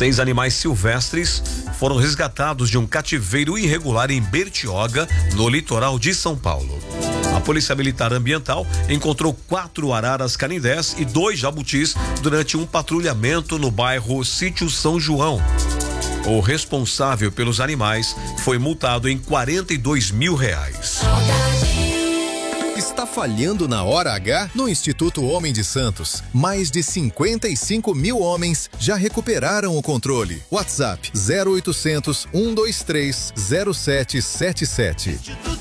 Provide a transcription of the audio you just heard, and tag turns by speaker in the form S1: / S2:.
S1: 6 animais silvestres foram resgatados de um cativeiro irregular em Bertioga, no litoral de São Paulo. A Polícia Militar Ambiental encontrou 4 araras canindés e 2 jabutis durante um patrulhamento no bairro Sítio São João. O responsável pelos animais foi multado em R$42 mil.
S2: Está falhando na hora H? No Instituto Homem de Santos, mais de 55 mil homens já recuperaram o controle. WhatsApp 0800 123 0777.